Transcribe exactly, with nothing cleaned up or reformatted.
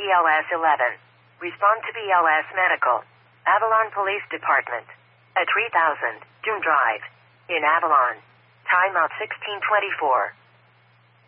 L S eleven. Respond to B L S Medical. Avalon Police Department. At three thousand, Dune Drive. In Avalon. Timeout sixteen twenty-four.